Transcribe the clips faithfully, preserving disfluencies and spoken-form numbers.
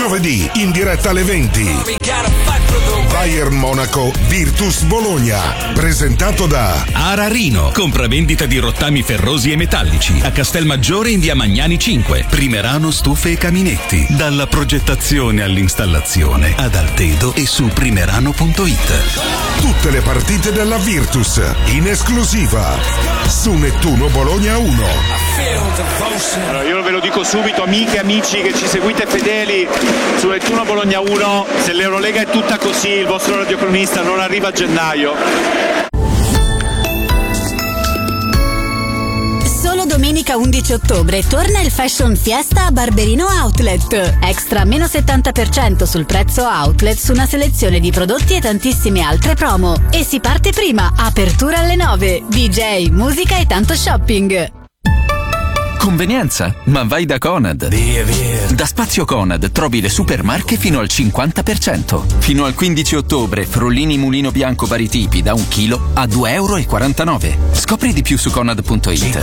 Giovedì in diretta alle venti. Bayern Monaco Virtus Bologna, presentato da Ararino, compravendita di rottami ferrosi e metallici a Castelmaggiore in via Magnani cinque. Primerano stufe e caminetti, dalla progettazione all'installazione ad Altedo e su primerano punto it. Tutte le partite della Virtus in esclusiva su Nettuno Bologna uno. Allora, io ve lo dico subito, amiche e amici che ci seguite fedeli su Nettuno Bologna uno, se l'Eurolega è tutta così il vostro radiocronista non arriva a gennaio. Solo domenica undici ottobre torna il Fashion Fiesta a Barberino Outlet. Extra meno settanta per cento sul prezzo outlet su una selezione di prodotti e tantissime altre promo. E si parte prima, apertura alle nove, D J, musica e tanto shopping. Convenienza, ma vai da Conad. Via, via. Da Spazio Conad trovi le supermarche fino al cinquanta per cento. Fino al quindici ottobre, frollini mulino bianco vari tipi da un chilo a due euro e quarantanove. Scopri di più su conad punto it.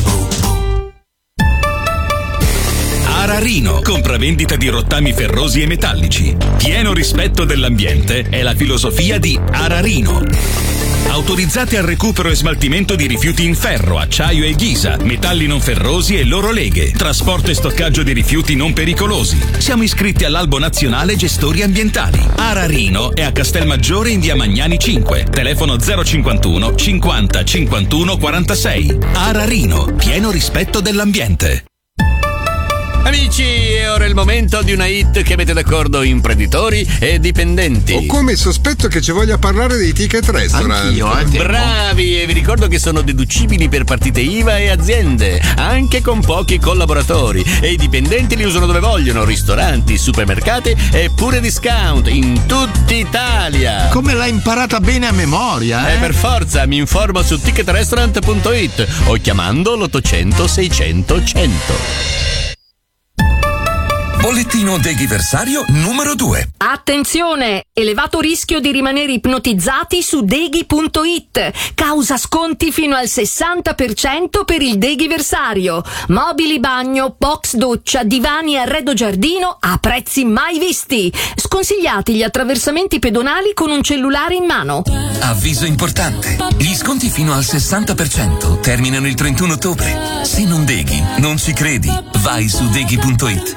Ararino, compravendita di rottami ferrosi e metallici. Pieno rispetto dell'ambiente è la filosofia di Ararino. Autorizzate al recupero e smaltimento di rifiuti in ferro, acciaio e ghisa, metalli non ferrosi e loro leghe, trasporto e stoccaggio di rifiuti non pericolosi. Siamo iscritti all'Albo Nazionale Gestori Ambientali. Ararino è a Castelmaggiore in via Magnani cinque. Telefono zero cinquantuno cinquanta cinquantuno quarantasei. Ararino, pieno rispetto dell'ambiente. Amici, è ora il momento di una hit che mette d'accordo imprenditori e dipendenti. Ho come sospetto che ci voglia parlare dei ticket restaurant. Anch'io, eh, bravi, e vi ricordo che sono deducibili per partite I V A e aziende, anche con pochi collaboratori. E i dipendenti li usano dove vogliono, ristoranti, supermercati e pure discount in tutta Italia. Come l'hai imparata bene a memoria, eh? Eh, per forza, mi informo su ticket restaurant punto it o chiamando l'ottocento seicento cento. Bollettino deghiversario numero due. Attenzione! Elevato rischio di rimanere ipnotizzati su deghi punto it. Causa sconti fino al sessanta per cento per il deghiversario. Mobili bagno, box doccia, divani e arredo giardino a prezzi mai visti. Sconsigliati gli attraversamenti pedonali con un cellulare in mano. Avviso importante. Gli sconti fino al sessanta per cento terminano il trentuno ottobre. Se non deghi, non ci credi. Vai su deghi punto it.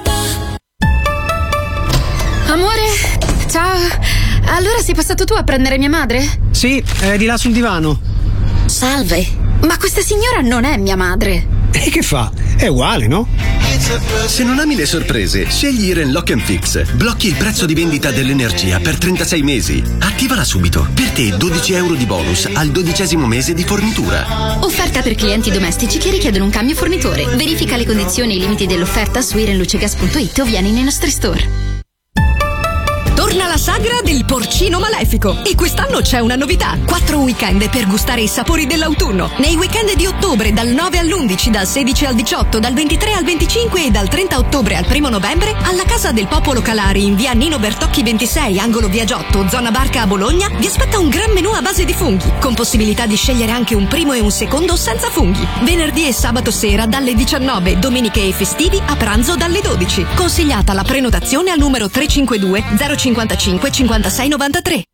Amore, ciao. Allora sei passato tu a prendere mia madre? Sì, è di là sul divano. Salve, ma questa signora non è mia madre. E che fa? È uguale, no? Se non ami le sorprese, scegli Iren Lock and Fix. Blocchi il prezzo di vendita dell'energia per trentasei mesi. Attivala subito. Per te dodici euro di bonus al dodicesimo mese di fornitura. Offerta per clienti domestici che richiedono un cambio fornitore. Verifica le condizioni e i limiti dell'offerta su iren luce gas punto it o vieni nei nostri store. Torna la sagra del porcino malefico e quest'anno c'è una novità. Quattro weekend per gustare i sapori dell'autunno. Nei weekend di ottobre dal nove all'undici, dal sedici al diciotto, dal ventitré al venticinque e dal trenta ottobre al primo novembre alla Casa del Popolo Calari in via Nino Bertocchi ventisei, angolo via Giotto, zona Barca a Bologna, vi aspetta un gran menù a base di funghi, con possibilità di scegliere anche un primo e un secondo senza funghi. Venerdì e sabato sera dalle diciannove, domeniche e festivi a pranzo dalle dodici. Consigliata la prenotazione al numero tre cinque due zero cinquantacinque cinquantasei novantatré.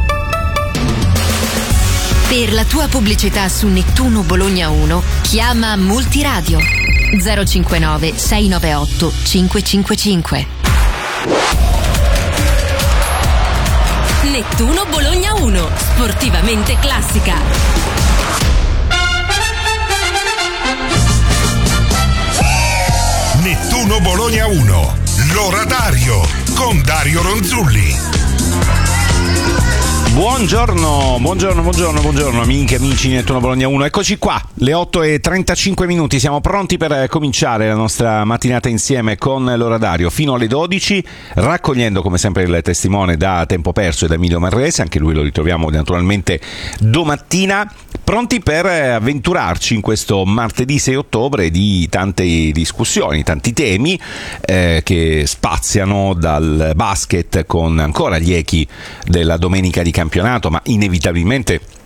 Per la tua pubblicità su Nettuno Bologna uno, chiama Multiradio zero cinquantanove sei novantotto cinquecentocinquantacinque. Nettuno Bologna uno, sportivamente classica. Nettuno Bologna uno, l'oratario con Dario Ronzulli. Buongiorno, buongiorno, buongiorno, buongiorno amiche, amici di Nettuno Bologna uno. Eccoci qua, le otto e trentacinque minuti, siamo pronti per cominciare la nostra mattinata insieme con l'oratario fino alle dodici, raccogliendo come sempre il testimone da Tempo Perso e da Emilio Marrese, anche lui lo ritroviamo naturalmente domattina, pronti per avventurarci in questo martedì sei ottobre di tante discussioni, tanti temi eh, che spaziano dal basket con ancora gli echi della domenica di campionato, ma inevitabilmente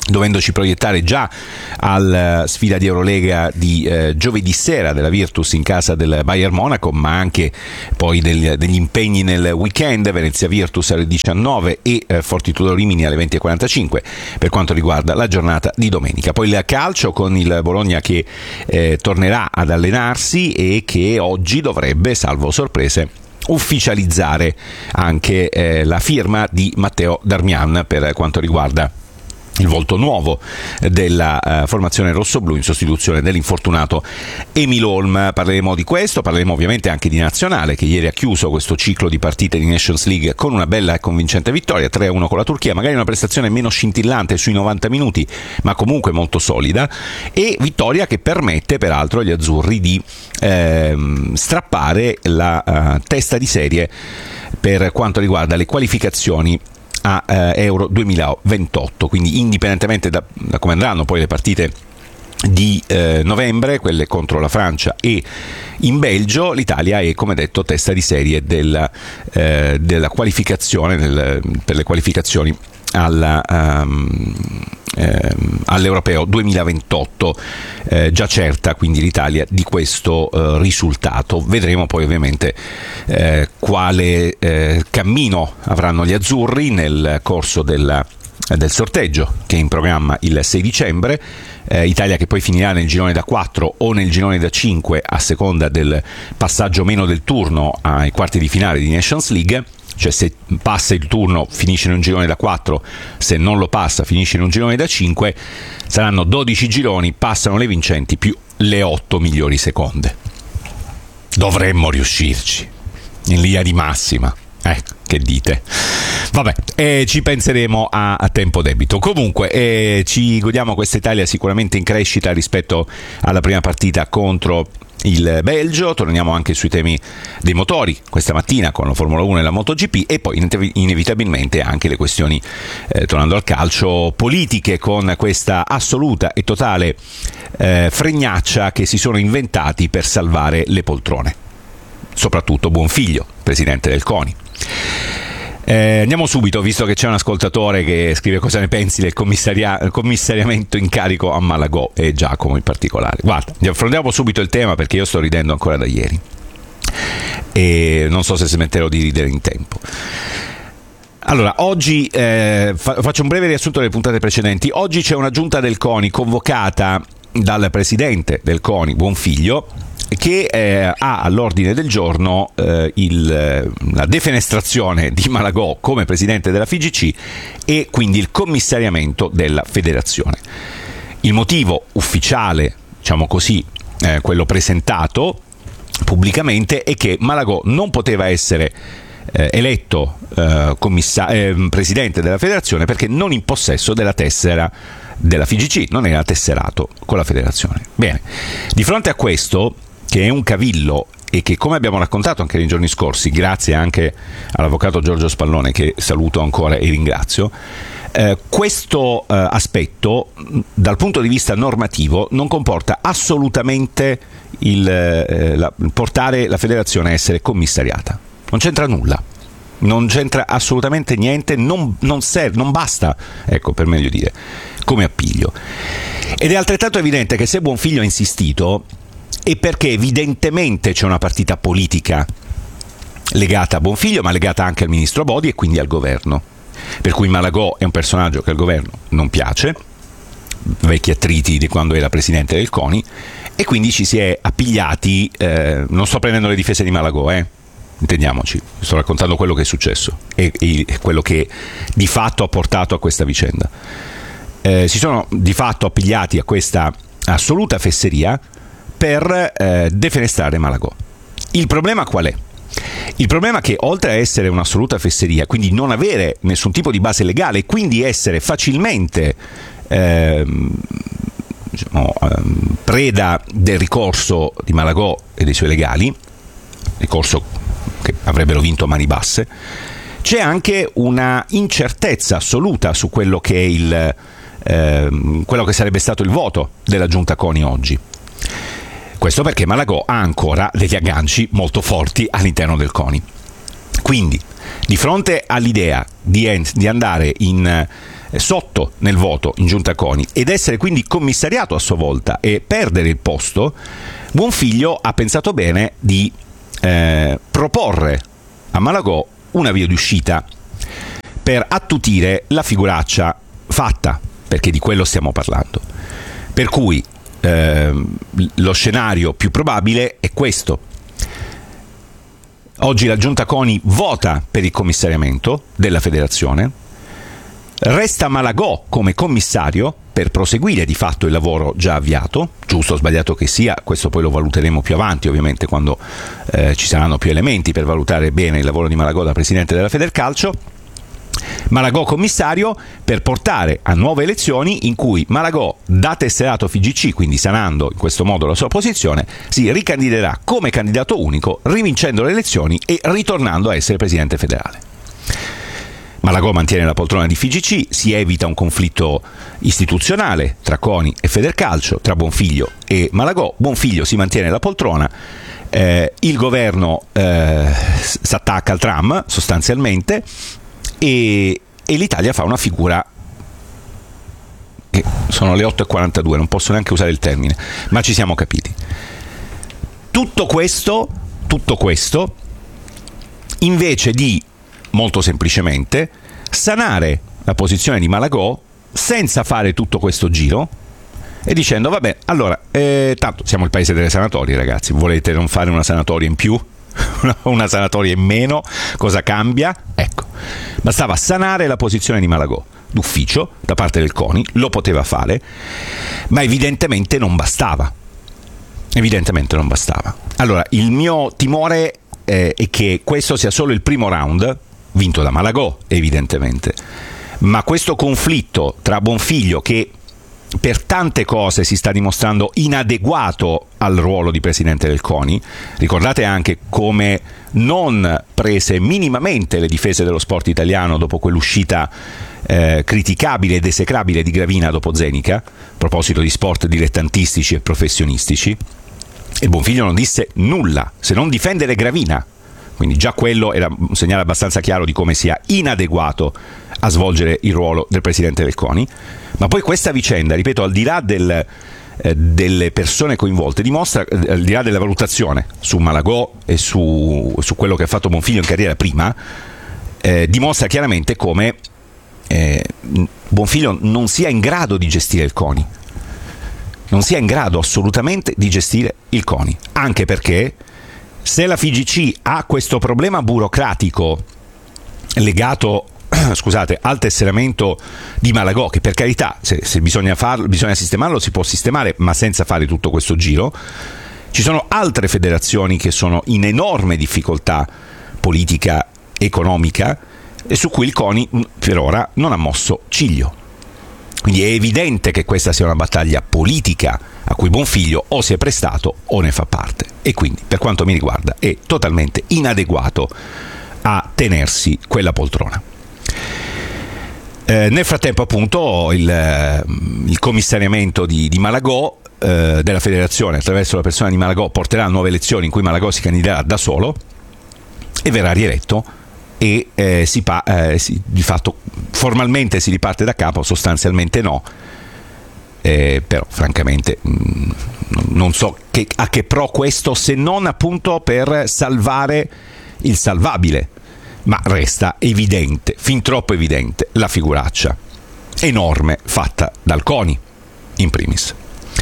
dovendoci proiettare già alla sfida di Eurolega di eh, giovedì sera della Virtus in casa del Bayern Monaco, ma anche poi del, degli impegni nel weekend, Venezia Virtus alle diciannove e eh, Fortitudo Rimini alle venti e quarantacinque per quanto riguarda la giornata di domenica. Poi il calcio con il Bologna che eh, tornerà ad allenarsi e che oggi dovrebbe, salvo sorprese, ufficializzare anche eh, la firma di Matteo Darmian per quanto riguarda il volto nuovo della uh, formazione rossoblù in sostituzione dell'infortunato Emil Holm. Parleremo di questo, parleremo ovviamente anche di Nazionale, che ieri ha chiuso questo ciclo di partite di Nations League con una bella e convincente vittoria, tre a uno con la Turchia, magari una prestazione meno scintillante sui novanta minuti, ma comunque molto solida, e vittoria che permette peraltro agli azzurri di ehm, strappare la uh, testa di serie per quanto riguarda le qualificazioni a eh, Euro duemilaventotto, quindi indipendentemente da, da come andranno poi le partite di eh, novembre, quelle contro la Francia e in Belgio, l'Italia è, come detto, testa di serie della, eh, della qualificazione del, per le qualificazioni alla, um, ehm, all'Europeo duemilaventotto, eh, già certa quindi l'Italia di questo eh, risultato. Vedremo poi ovviamente eh, quale eh, cammino avranno gli azzurri nel corso della del sorteggio che è in programma il sei dicembre, eh, Italia che poi finirà nel girone da quattro o nel girone da cinque a seconda del passaggio meno del turno ai quarti di finale di Nations League, cioè se passa il turno finisce in un girone da quattro, se non lo passa finisce in un girone da cinque, saranno dodici gironi, passano le vincenti più le otto migliori seconde. Dovremmo riuscirci in linea di massima. Eh, che dite? Vabbè, eh, ci penseremo a, a tempo debito. Comunque eh, ci godiamo questa Italia sicuramente in crescita rispetto alla prima partita contro il Belgio. Torniamo anche sui temi dei motori questa mattina con la Formula uno e la MotoGP, e poi inevitabilmente anche le questioni, eh, tornando al calcio, politiche, con questa assoluta e totale eh, fregnaccia che si sono inventati per salvare le poltrone, soprattutto Buonfiglio, presidente del CONI. Eh, andiamo subito, visto che c'è un ascoltatore che scrive cosa ne pensi del commissaria- commissariamento in carico a Malagò, e Giacomo in particolare. Guarda, affrontiamo subito il tema perché io sto ridendo ancora da ieri e non so se smetterò di ridere in tempo. Allora, oggi eh, fa- faccio un breve riassunto delle puntate precedenti. Oggi c'è una giunta del CONI convocata dal presidente del CONI, Buonfiglio, che eh, ha all'ordine del giorno eh, il, la defenestrazione di Malagò come presidente della F I G C e quindi il commissariamento della federazione. Il motivo ufficiale, diciamo così, eh, quello presentato pubblicamente, è che Malagò non poteva essere eh, eletto eh, commissa- eh, presidente della federazione perché non in possesso della tessera della F I G C, non era tesserato con la federazione. Bene, di fronte a questo, che è un cavillo e che, come abbiamo raccontato anche nei giorni scorsi, grazie anche all'avvocato Giorgio Spallone, che saluto ancora e ringrazio, eh, questo eh, aspetto dal punto di vista normativo non comporta assolutamente il, eh, la, portare la federazione a essere commissariata. Non c'entra nulla, non c'entra assolutamente niente, non, non serve, non basta, ecco, per meglio dire, come appiglio. Ed è altrettanto evidente che se Buonfiglio ha insistito e perché evidentemente c'è una partita politica legata a Buonfiglio, ma legata anche al ministro Bodi e quindi al governo, per cui Malagò è un personaggio che al governo non piace, vecchi attriti di quando era presidente del CONI, e quindi ci si è appigliati. Eh, non sto prendendo le difese di Malagò, eh intendiamoci, sto raccontando quello che è successo e, e quello che di fatto ha portato a questa vicenda. Eh, si sono di fatto appigliati a questa assoluta fesseria per eh, defenestrare Malagò. Il problema qual è? Il problema è che, oltre a essere un'assoluta fesseria, quindi non avere nessun tipo di base legale e quindi essere facilmente eh, diciamo, eh, preda del ricorso di Malagò e dei suoi legali, ricorso che avrebbero vinto a mani basse, c'è anche una incertezza assoluta su quello che è il eh, quello che sarebbe stato il voto della giunta CONI oggi. Questo perché Malagò ha ancora degli agganci molto forti all'interno del CONI. Quindi, di fronte all'idea di, en- di andare in, eh, sotto nel voto in giunta CONI ed essere quindi commissariato a sua volta e perdere il posto, Buonfiglio ha pensato bene di eh, proporre a Malagò una via d'uscita per attutire la figuraccia fatta, perché di quello stiamo parlando. Per cui eh, lo scenario più probabile è questo. Oggi la giunta CONI vota per il commissariamento della federazione, resta Malagò come commissario per proseguire di fatto il lavoro già avviato, giusto o sbagliato che sia, questo poi lo valuteremo più avanti ovviamente quando eh, ci saranno più elementi per valutare bene il lavoro di Malagò da presidente della Federcalcio. Malagò commissario per portare a nuove elezioni in cui Malagò, da tesserato F I G C, quindi sanando in questo modo la sua posizione, si ricandiderà come candidato unico, rivincendo le elezioni e ritornando a essere presidente federale. Malagò mantiene la poltrona di F I G C, si evita un conflitto istituzionale tra CONI e Federcalcio, tra Buonfiglio e Malagò. Buonfiglio si mantiene la poltrona, eh, il governo eh, si attacca al tram sostanzialmente, e, e l'Italia fa una figura che sono le otto e quarantadue, non posso neanche usare il termine, ma ci siamo capiti. Tutto questo, tutto questo invece di, molto semplicemente, sanare la posizione di Malagò senza fare tutto questo giro e dicendo vabbè, allora, eh, tanto siamo il paese delle sanatorie, ragazzi, volete non fare una sanatoria in più? Una sanatoria in meno? Cosa cambia? Ecco, bastava sanare la posizione di Malagò d'ufficio da parte del CONI, lo poteva fare, ma evidentemente non bastava. Evidentemente non bastava. Allora, il mio timore eh, è che questo sia solo il primo round, vinto da Malagò, evidentemente, ma questo conflitto tra Buonfiglio, che per tante cose si sta dimostrando inadeguato al ruolo di presidente del CONI, ricordate anche come non prese minimamente le difese dello sport italiano dopo quell'uscita eh, criticabile ed esecrabile di Gravina dopo Zenica, a proposito di sport dilettantistici e professionistici, e Buonfiglio non disse nulla se non difendere Gravina. Quindi già quello era un segnale abbastanza chiaro di come sia inadeguato a svolgere il ruolo del presidente del CONI. Ma poi questa vicenda, ripeto, al di là del, eh, delle persone coinvolte, dimostra, eh, al di là della valutazione su Malagò e su, su quello che ha fatto Buonfiglio in carriera prima, eh, dimostra chiaramente come eh, Buonfiglio non sia in grado di gestire il CONI. Non sia in grado assolutamente di gestire il CONI. Anche perché se la F I G C ha questo problema burocratico legato scusate, al tesseramento di Malagò, che per carità, se, se bisogna farlo, bisogna sistemarlo, si può sistemare, ma senza fare tutto questo giro, ci sono altre federazioni che sono in enorme difficoltà politica, economica, e su cui il CONI per ora non ha mosso ciglio. Quindi è evidente che questa sia una battaglia politica a cui Buonfiglio o si è prestato o ne fa parte, e quindi per quanto mi riguarda è totalmente inadeguato a tenersi quella poltrona. Eh, nel frattempo appunto il, il commissariamento di, di Malagò eh, della federazione attraverso la persona di Malagò porterà a nuove elezioni in cui Malagò si candiderà da solo e verrà rieletto, e eh, si pa- eh, si, di fatto formalmente si riparte da capo, sostanzialmente no, eh, però francamente mh, non so che, a che pro questo, se non appunto per salvare il salvabile. Ma resta evidente, fin troppo evidente, la figuraccia enorme fatta dal CONI in primis.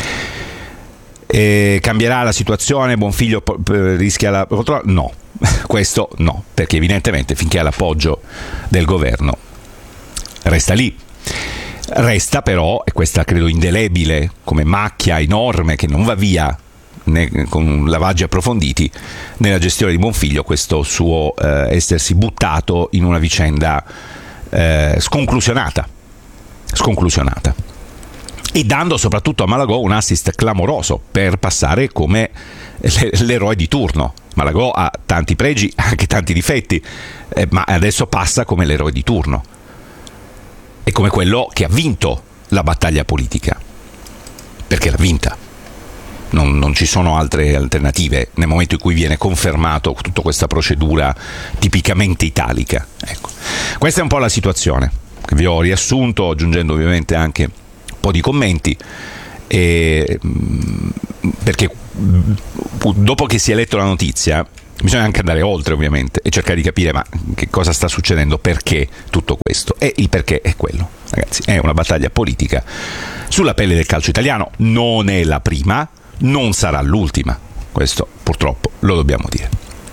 E cambierà la situazione? Buonfiglio rischia la poltrona? No, questo no, perché evidentemente finché ha l'appoggio del governo resta lì. Resta però, e questa credo indelebile come macchia enorme che non va via con lavaggi approfonditi, nella gestione di Buonfiglio, questo suo eh, essersi buttato in una vicenda eh, sconclusionata sconclusionata e dando soprattutto a Malagò un assist clamoroso per passare come l'eroe di turno. Malagò ha tanti pregi, anche tanti difetti, eh, ma adesso passa come l'eroe di turno e come quello che ha vinto la battaglia politica, perché l'ha vinta. Non, non ci sono altre alternative nel momento in cui viene confermato tutta questa procedura tipicamente italica. Ecco. Questa è un po' la situazione che vi ho riassunto, aggiungendo ovviamente anche un po' di commenti, e, perché dopo che si è letto la notizia bisogna anche andare oltre ovviamente e cercare di capire ma che cosa sta succedendo, perché tutto questo. E il perché è quello, ragazzi, è una battaglia politica sulla pelle del calcio italiano, non è la prima, non sarà l'ultima, questo purtroppo lo dobbiamo dire.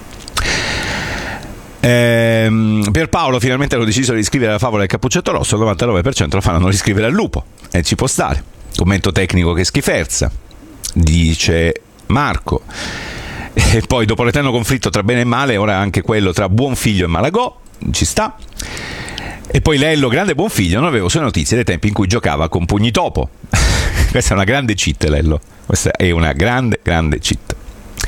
Ehm, Pierpaolo finalmente hanno deciso di riscrivere la favola del Cappuccetto Rosso, il novantanove per cento lo fanno riscrivere al lupo e ci può stare. Commento tecnico che schiferza, dice Marco. E poi dopo l'eterno conflitto tra bene e male, ora anche quello tra Buonfiglio e Malagò, ci sta. E poi Lello, grande Buonfiglio, non avevo sue notizie dei tempi in cui giocava con Pugnitopo. Questa è una grande cheat, Lello, questa è una grande grande cheat.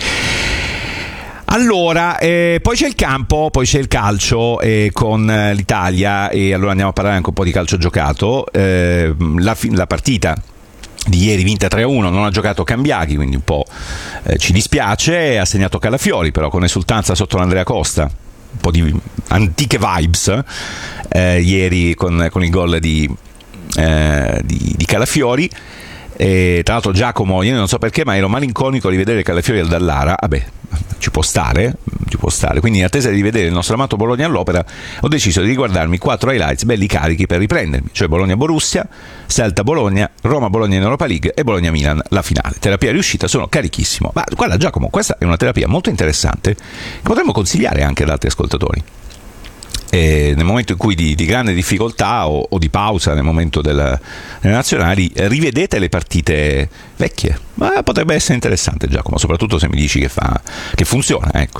Allora, eh, poi c'è il campo, poi c'è il calcio eh, con eh, l'Italia, e allora andiamo a parlare anche un po' di calcio giocato. Eh, la, fi- la partita di ieri vinta tre a uno, non ha giocato Cambiaghi, quindi un po' eh, ci dispiace, ha segnato Calafiori però con esultanza sotto l'Andrea Costa, un po' di antiche vibes eh, ieri con, con il gol di, eh, di, di Calafiori. E tra l'altro Giacomo, io non so perché ma ero malinconico di vedere Calafiori al Dallara, vabbè, ci può stare, ci può stare. Quindi in attesa di vedere il nostro amato Bologna all'Opera ho deciso di riguardarmi quattro highlights belli carichi per riprendermi, cioè Bologna-Borussia, Celta-Bologna, Roma-Bologna in Europa League e Bologna-Milan la finale. Terapia riuscita, sono carichissimo. Ma guarda Giacomo, questa è una terapia molto interessante che potremmo consigliare anche ad altri ascoltatori. E nel momento in cui di, di grande difficoltà o, o di pausa nel momento del, delle nazionali, rivedete le partite vecchie, ma potrebbe essere interessante Giacomo, soprattutto se mi dici che, fa, che funziona, ecco.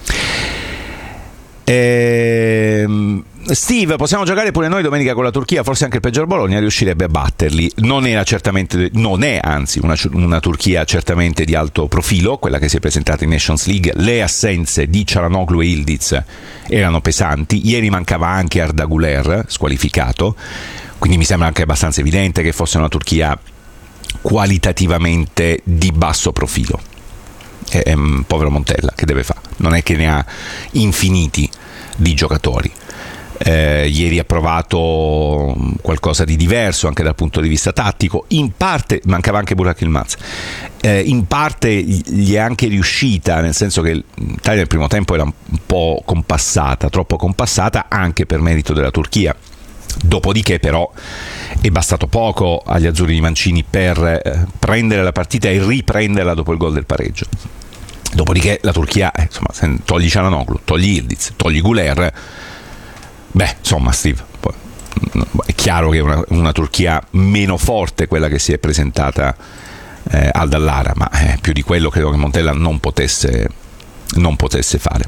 Ehm, Steve, possiamo giocare pure noi domenica con la Turchia, forse anche il peggior Bologna riuscirebbe a batterli. Non era certamente, non è anzi una, una Turchia certamente di alto profilo, quella che si è presentata in Nations League. Le assenze di Çalhanoğlu e Yıldız erano pesanti, ieri mancava anche Arda Güler squalificato, quindi mi sembra anche abbastanza evidente che fosse una Turchia qualitativamente di basso profilo. È un povero Montella che deve fare, non è che ne ha infiniti di giocatori. Eh, ieri ha provato qualcosa di diverso anche dal punto di vista tattico, in parte mancava anche Burak Yılmaz, eh, in parte gli è anche riuscita, nel senso che l'Italia nel primo tempo era un po' compassata, troppo compassata anche per merito della Turchia. Dopodiché però è bastato poco agli azzurri di Mancini per eh, prendere la partita e riprenderla dopo il gol del pareggio. Dopodiché la Turchia, eh, insomma, togli Çalhanoğlu, togli Yıldız, togli Güler, beh, insomma, Steve, poi, è chiaro che è una, una Turchia meno forte quella che si è presentata eh, al Dallara, ma eh, più di quello credo che Montella non potesse, non potesse fare.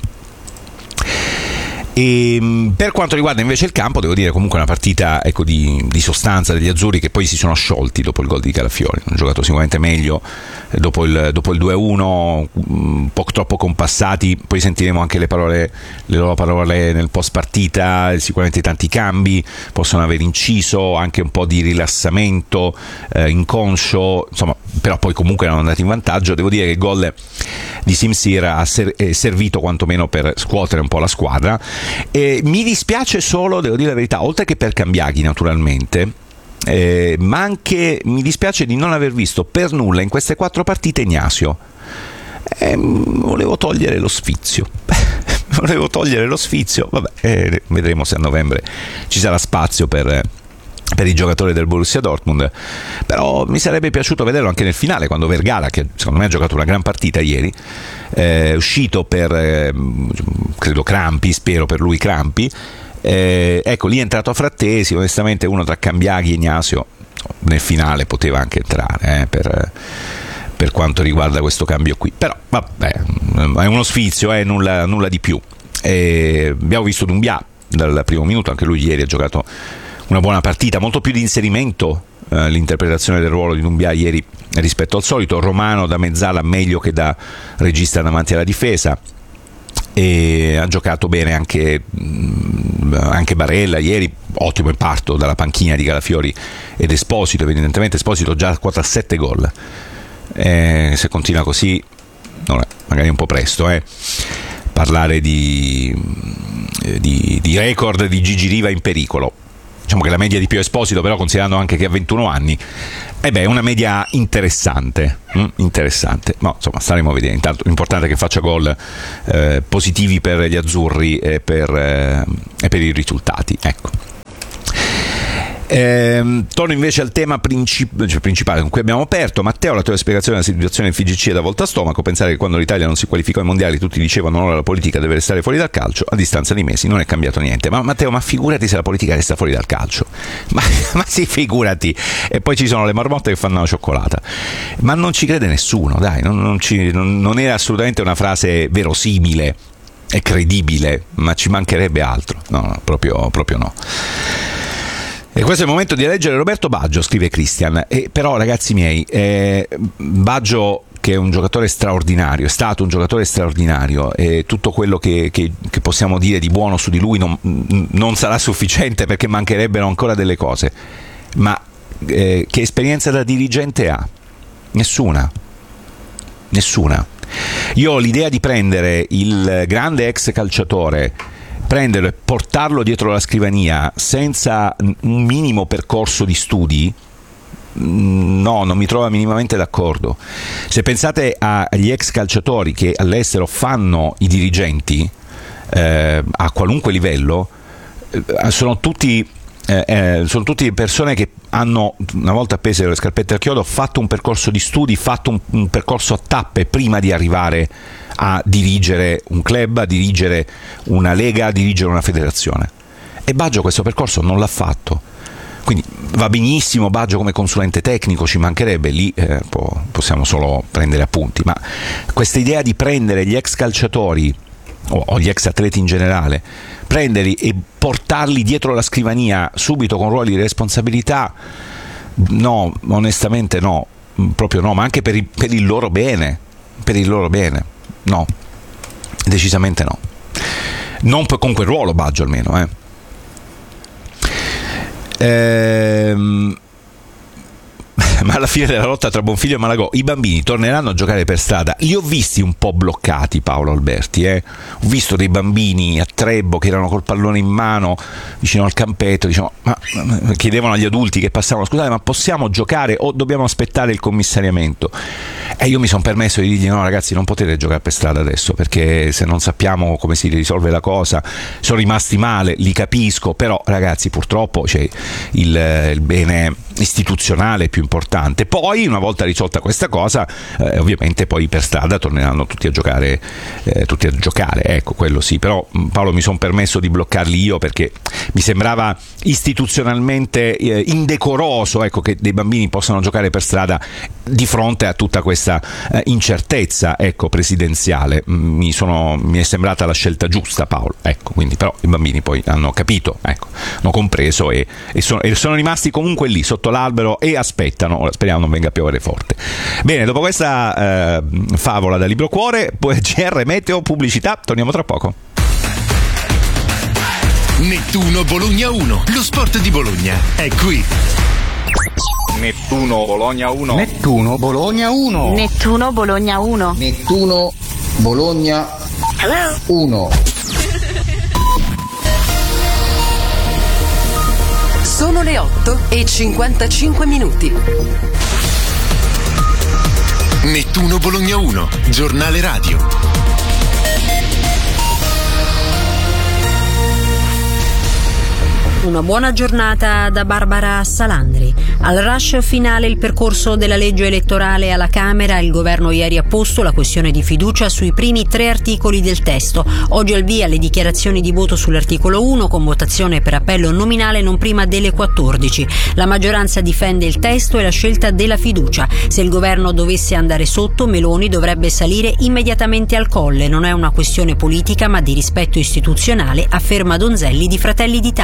E per quanto riguarda invece il campo, devo dire comunque una partita, ecco, di, di sostanza degli azzurri, che poi si sono sciolti dopo il gol di Calafiori. Hanno giocato sicuramente meglio dopo il, dopo il due a uno, un po' troppo compassati. Poi sentiremo anche le parole, le loro parole nel post partita. Sicuramente tanti cambi possono aver inciso, anche un po' di rilassamento eh, inconscio, insomma, però poi comunque erano andati in vantaggio. Devo dire che il gol di Simsir ha ser- è servito quantomeno per scuotere un po' la squadra. E mi dispiace solo, devo dire la verità, oltre che per Cambiaghi naturalmente, eh, ma anche mi dispiace di non aver visto per nulla in queste quattro partite Ignacio. Eh, volevo togliere lo sfizio volevo togliere lo sfizio vabbè, eh, vedremo se a novembre ci sarà spazio per per i giocatori del Borussia Dortmund, però mi sarebbe piaciuto vederlo anche nel finale, quando Vergara, che secondo me ha giocato una gran partita ieri, è uscito per eh, credo crampi, spero per lui crampi, eh, ecco, lì è entrato Frattesi. Onestamente uno tra Cambiaghi e Ignacio nel finale poteva anche entrare eh, per, per quanto riguarda questo cambio qui, però vabbè, è uno sfizio, eh, nulla, nulla di più. E abbiamo visto Doumbia dal primo minuto, anche lui ieri ha giocato una buona partita, molto più di inserimento eh, l'interpretazione del ruolo di Doumbia ieri rispetto al solito. Romano da mezzala meglio che da regista davanti alla difesa, e ha giocato bene anche, mh, anche Barella ieri, ottimo imparto dalla panchina di Calafiori ed Esposito. Evidentemente Esposito già a quota sette gol, Eh, se continua così, non è, magari è un po' presto, eh. parlare di, di, di record di Gigi Riva in pericolo. Diciamo che la media di Pio Esposito, però, considerando anche che ha ventuno anni, eh beh, è una media interessante, hm? interessante. No, insomma, staremo a vedere. Intanto l'importante è che faccia gol eh, positivi per gli azzurri e per, eh, e per i risultati. Ecco. Eh, torno invece al tema princip- cioè principale con cui abbiamo aperto. Matteo, la tua spiegazione della situazione del F I G C è da volta a stomaco. Pensare che quando l'Italia non si qualificò ai mondiali tutti dicevano no, la politica deve restare fuori dal calcio, a distanza di mesi non è cambiato niente. Ma Matteo, ma figurati se la politica resta fuori dal calcio, ma, ma sì, figurati. E poi ci sono le marmotte che fanno la cioccolata, ma non ci crede nessuno, dai, non, non, ci, non, non era assolutamente una frase verosimile e credibile, ma ci mancherebbe altro. No, no, proprio, proprio no. E questo è il momento di leggere Roberto Baggio, scrive Christian. E però, ragazzi miei, eh, Baggio, che è un giocatore straordinario, è stato un giocatore straordinario, e tutto quello che, che, che possiamo dire di buono su di lui non, non sarà sufficiente, perché mancherebbero ancora delle cose. Ma eh, che esperienza da dirigente ha? Nessuna. Nessuna. Io ho l'idea di prendere il grande ex calciatore, prenderlo e portarlo dietro la scrivania senza un minimo percorso di studi, no, non mi trova minimamente d'accordo. Se pensate agli ex calciatori che all'estero fanno i dirigenti eh, a qualunque livello, eh, sono tutti eh, eh, sono tutti persone che hanno, una volta appese le scarpette al chiodo, fatto un percorso di studi, fatto un, un percorso a tappe prima di arrivare a dirigere un club, a dirigere una lega, a dirigere una federazione. E Baggio questo percorso non l'ha fatto. Quindi va benissimo Baggio come consulente tecnico, ci mancherebbe, lì eh, può, possiamo solo prendere appunti, ma questa idea di prendere gli ex calciatori o, o gli ex atleti in generale, prenderli e portarli dietro la scrivania subito con ruoli di responsabilità, no, onestamente no, proprio no, ma anche per il, per il loro bene, per il loro bene, no, decisamente no. Non con quel ruolo Baggio almeno, eh. Ehm, ma alla fine della lotta tra Bonfiglio e Malagò i bambini torneranno a giocare per strada. Li ho visti un po' bloccati, Paolo Alberti, eh? Ho visto dei bambini a Trebo che erano col pallone in mano vicino al campetto, diciamo, ma, ma chiedevano agli adulti che passavano: scusate, ma possiamo giocare o dobbiamo aspettare il commissariamento? E io mi sono permesso di dirgli: no ragazzi, non potete giocare per strada adesso, perché se non sappiamo come si risolve la cosa. Sono rimasti male, li capisco, però ragazzi, purtroppo c'è il, il bene istituzionale più importante. Poi, una volta risolta questa cosa, eh, ovviamente poi per strada torneranno tutti a giocare, eh, tutti a giocare, ecco, quello sì. Però Paolo, mi sono permesso di bloccarli io perché mi sembrava istituzionalmente eh, indecoroso, ecco, che dei bambini possano giocare per strada di fronte a tutta questa eh, incertezza, ecco, presidenziale. Mi, sono, mi è sembrata la scelta giusta, Paolo, ecco. Quindi però i bambini poi hanno capito, ecco, hanno compreso e, e, sono, e sono rimasti comunque lì sotto l'albero e aspettano. Ora speriamo non venga a piovere forte. Bene, dopo questa eh, favola da libro cuore, poi G R, meteo, pubblicità, torniamo tra poco. Nettuno Bologna uno, lo sport di Bologna è qui. Nettuno Bologna uno. Nettuno Bologna uno. Nettuno Bologna uno. Nettuno Bologna uno. Sono le otto e cinquantacinque minuti. Nettuno Bologna uno, giornale radio. Una buona giornata da Barbara Salandri. Al rush finale il percorso della legge elettorale alla Camera. Il governo ieri ha posto la questione di fiducia sui primi tre articoli del testo. Oggi al via le dichiarazioni di voto sull'articolo uno con votazione per appello nominale non prima delle quattordici. La maggioranza difende il testo e la scelta della fiducia. Se il governo dovesse andare sotto, Meloni dovrebbe salire immediatamente al colle. Non è una questione politica ma di rispetto istituzionale, afferma Donzelli di Fratelli d'Italia.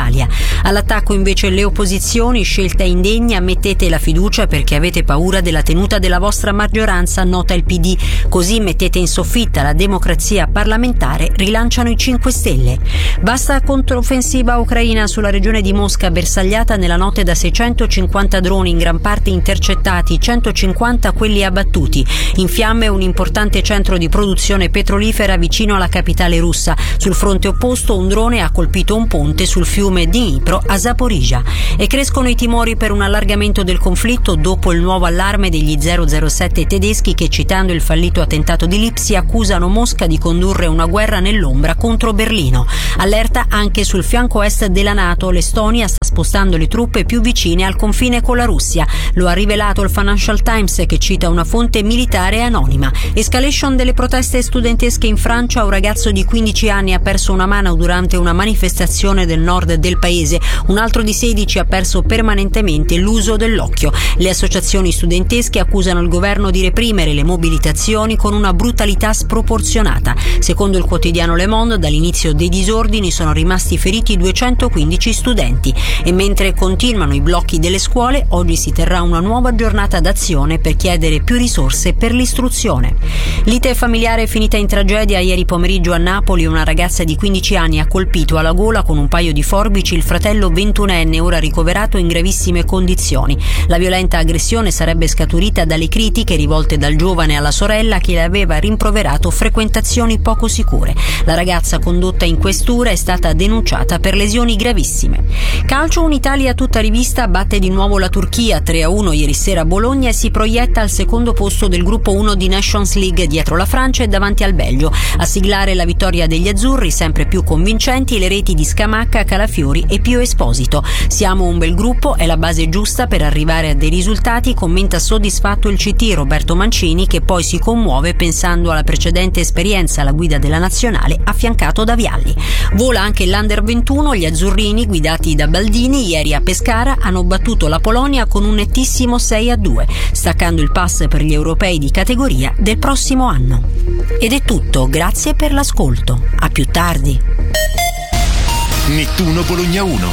All'attacco invece le opposizioni, scelta indegna, mettete la fiducia perché avete paura della tenuta della vostra maggioranza, nota il P D. Così mettete in soffitta la democrazia parlamentare, rilanciano i cinque Stelle. Basta controffensiva ucraina sulla regione di Mosca, bersagliata nella notte da seicentocinquanta droni, in gran parte intercettati, centocinquanta quelli abbattuti. In fiamme un importante centro di produzione petrolifera vicino alla capitale russa. Sul fronte opposto un drone ha colpito un ponte sul fiume Dnipro a Zaporizhzhia. E crescono i timori per un allargamento del conflitto dopo il nuovo allarme degli zero zero sette tedeschi che, citando il fallito attentato di Lipsia, accusano Mosca di condurre una guerra nell'ombra contro Berlino. Allerta anche sul fianco est della NATO. L'Estonia sta spostando le truppe più vicine al confine con la Russia. Lo ha rivelato il Financial Times, che cita una fonte militare anonima. Escalation delle proteste studentesche in Francia. Un ragazzo di quindici anni ha perso una mano durante una manifestazione del nord del paese. Un altro di sedici ha perso permanentemente l'uso dell'occhio. Le associazioni studentesche accusano il governo di reprimere le mobilitazioni con una brutalità sproporzionata. Secondo il quotidiano Le Monde, dall'inizio dei disordini sono rimasti feriti duecentoquindici studenti. E mentre continuano i blocchi delle scuole, oggi si terrà una nuova giornata d'azione per chiedere più risorse per l'istruzione. Lite familiare è finita in tragedia ieri pomeriggio a Napoli. Una ragazza di quindici anni ha colpito alla gola con un paio di forbici il fratello ventunenne, ora ricoverato in gravissime condizioni. La violenta aggressione sarebbe scaturita dalle critiche rivolte dal giovane alla sorella, che le aveva rimproverato frequentazioni poco sicure. La ragazza, condotta in questura, è stata denunciata per lesioni gravissime. Calcio, un'Italia tutta rivista batte di nuovo la Turchia tre a uno ieri sera a Bologna e si proietta al secondo posto del gruppo uno di Nations League, dietro la Francia e davanti al Belgio. A siglare la vittoria degli azzurri, sempre più convincenti, le reti di Scamacca, Calafiori e Pio Esposito. Siamo un bel gruppo, è la base giusta per arrivare a dei risultati, commenta soddisfatto il C T Roberto Mancini, che poi si commuove pensando alla precedente esperienza alla guida della nazionale affiancato da Vialli. Vola anche l'Under ventuno, gli azzurrini guidati da Baldini ieri a Pescara hanno battuto la Polonia con un nettissimo sei a due, staccando il pass per gli europei di categoria del prossimo anno. Ed è tutto, grazie per l'ascolto. A più tardi. Nettuno Bologna uno.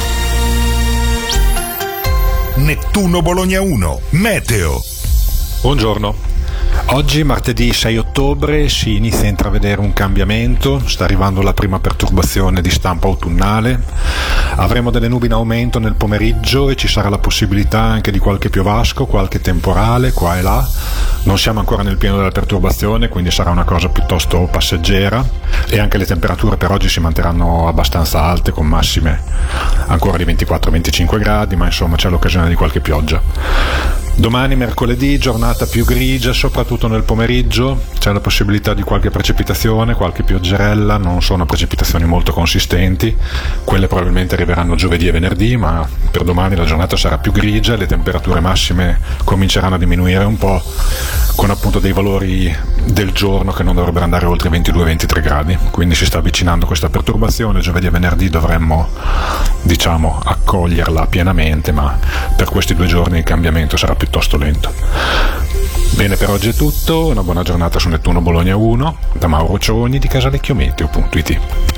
Nettuno Bologna uno. Meteo. Buongiorno. Oggi, martedì sei ottobre, si inizia a intravedere un cambiamento, sta arrivando la prima perturbazione di stampo autunnale, avremo delle nubi in aumento nel pomeriggio e ci sarà la possibilità anche di qualche piovasco, qualche temporale qua e là. Non siamo ancora nel pieno della perturbazione, quindi sarà una cosa piuttosto passeggera, e anche le temperature per oggi si manterranno abbastanza alte, con massime ancora di ventiquattro venticinque gradi, ma insomma c'è l'occasione di qualche pioggia. Domani mercoledì, giornata più grigia, soprattutto nel pomeriggio, c'è la possibilità di qualche precipitazione, qualche pioggerella, non sono precipitazioni molto consistenti, quelle probabilmente arriveranno giovedì e venerdì, ma per domani la giornata sarà più grigia e le temperature massime cominceranno a diminuire un po', con appunto dei valori del giorno che non dovrebbero andare oltre i ventidue ventitré gradi, quindi si sta avvicinando questa perturbazione, giovedì e venerdì dovremmo, diciamo, accoglierla pienamente, ma per questi due giorni il cambiamento sarà piuttosto lento. Bene, per oggi è tutto, una buona giornata su Nettuno Bologna uno, da Mauro Cioni di casalecchiometeo punto it.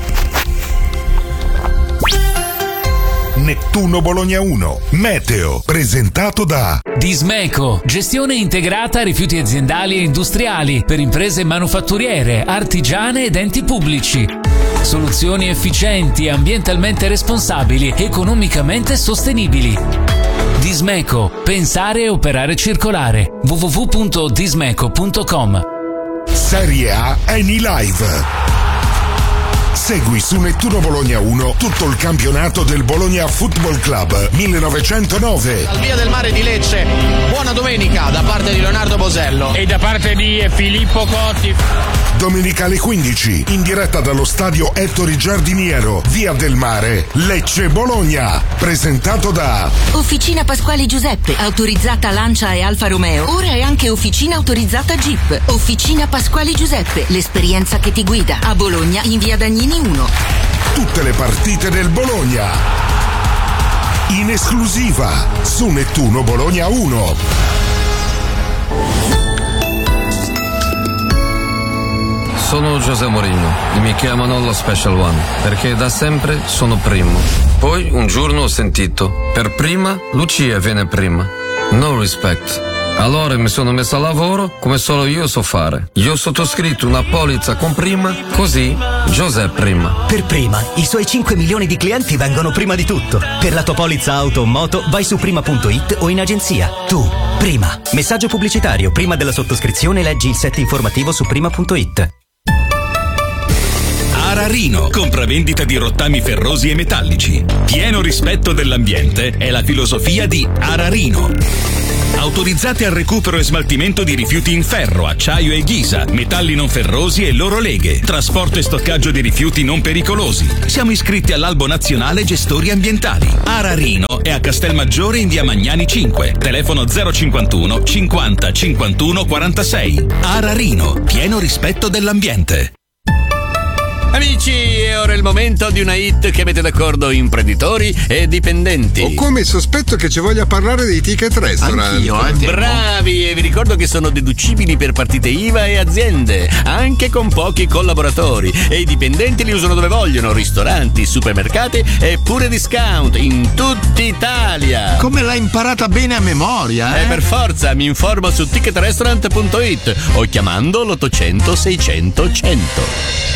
Nettuno Bologna uno. Meteo. Presentato da Dismeco. Gestione integrata rifiuti aziendali e industriali per imprese manufatturiere, artigiane ed enti pubblici. Soluzioni efficienti, ambientalmente responsabili, economicamente sostenibili. Dismeco. Pensare e operare circolare. w w w punto dismeco punto com. Serie A Eni Live. Segui su Nettuno Bologna uno tutto il campionato del Bologna Football Club millenovecentonove. Al via del mare di Lecce, buona domenica da parte di Leonardo Bosello e da parte di Filippo Cotti. Domenica alle quindici, in diretta dallo stadio Ettore Giardiniero, via del Mare, Lecce Bologna. Presentato da Officina Pasquali Giuseppe, autorizzata Lancia e Alfa Romeo. Ora è anche officina autorizzata Jeep. Officina Pasquali Giuseppe, l'esperienza che ti guida. A Bologna, in via Dagnini uno. Tutte le partite del Bologna in esclusiva su Nettuno Bologna uno. sono José Mourinho e mi chiamano lo Special One perché da sempre sono primo. Poi un giorno ho sentito, per prima Lucia viene prima. No respect. Allora mi sono messo a lavoro come solo io so fare. Io ho sottoscritto una polizza con prima, così José prima. Per prima, i suoi cinque milioni di clienti vengono prima di tutto. Per la tua polizza auto o moto vai su prima punto it o in agenzia. Tu, prima. Messaggio pubblicitario. Prima della sottoscrizione leggi il set informativo su prima punto it. Ararino, compravendita di rottami ferrosi e metallici. Pieno rispetto dell'ambiente è la filosofia di Ararino. Autorizzate al recupero e smaltimento di rifiuti in ferro, acciaio e ghisa, metalli non ferrosi e loro leghe, trasporto e stoccaggio di rifiuti non pericolosi. Siamo iscritti all'Albo Nazionale Gestori Ambientali. Ararino è a Castelmaggiore in via Magnani cinque, telefono zero cinquantuno cinquanta cinquantuno quarantasei. Ararino, pieno rispetto dell'ambiente. Amici, è ora il momento di una hit che mette d'accordo imprenditori e dipendenti. Ho come il sospetto che ci voglia parlare dei ticket restaurant. Anch'io, eh, Bravi, e vi ricordo che sono deducibili per partite I V A e aziende, anche con pochi collaboratori. E i dipendenti li usano dove vogliono, ristoranti, supermercati e pure discount in tutta Italia. Come l'hai imparata bene a memoria, eh? Eh, per forza, mi informo su ticket restaurant punto it o chiamando l'ottocento seicento cento.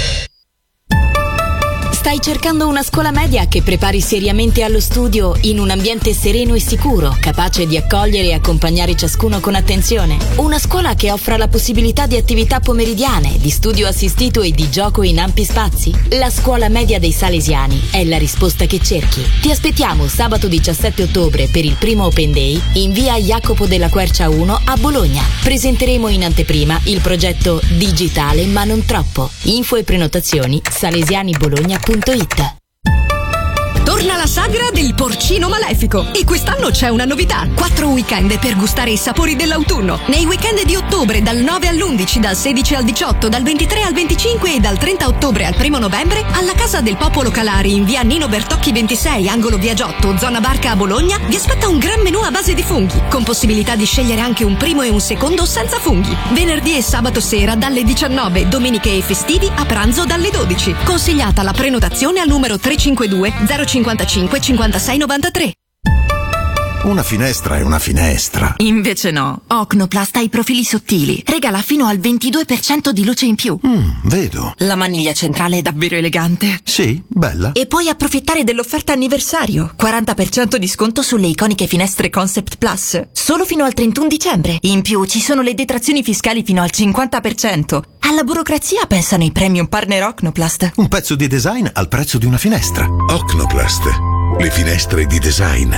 Stai cercando una scuola media che prepari seriamente allo studio in un ambiente sereno e sicuro, capace di accogliere e accompagnare ciascuno con attenzione? Una scuola che offra la possibilità di attività pomeridiane, di studio assistito e di gioco in ampi spazi? La scuola media dei Salesiani è la risposta che cerchi. Ti aspettiamo sabato diciassette ottobre per il primo Open Day in via Jacopo della Quercia uno a Bologna. Presenteremo in anteprima il progetto Digitale ma non troppo. Info e prenotazioni salesianibologna punto it. Torna la sagra del porcino malefico e quest'anno c'è una novità. Quattro weekend per gustare i sapori dell'autunno. Nei weekend di ottobre dal nove all'undici, dal sedici al diciotto, dal ventitré al venticinque e dal trenta ottobre al primo novembre alla Casa del Popolo Calari in via Nino Bertocchi ventisei, angolo via Giotto, zona Barca a Bologna, vi aspetta un gran menù a base di funghi, con possibilità di scegliere anche un primo e un secondo senza funghi. Venerdì e sabato sera dalle diciannove, domeniche e festivi a pranzo dalle dodici. Consigliata la prenotazione al numero tre cinque due zero cinquantacinque cinquantasei novantatré. Una finestra è una finestra. Invece no. Ocnoplast ha i profili sottili. Regala fino al ventidue per cento di luce in più. Mm, vedo. La maniglia centrale è davvero elegante. Sì, bella. E puoi approfittare dell'offerta anniversario. quaranta per cento di sconto sulle iconiche finestre Concept Plus. Solo fino al trentuno dicembre. In più ci sono le detrazioni fiscali fino al cinquanta per cento. Alla burocrazia pensano i premium partner Ocnoplast. Un pezzo di design al prezzo di una finestra. Ocnoplast. Le finestre di design.